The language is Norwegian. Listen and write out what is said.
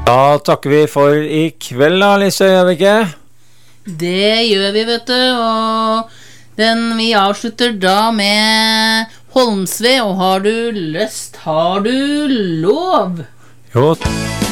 Da takker vi for I kveld da, Lise, gjør vi ikke? Det gjør vi, vet du, og vi avslutter da med Holmsve, og har du lyst, har du lov? Jo.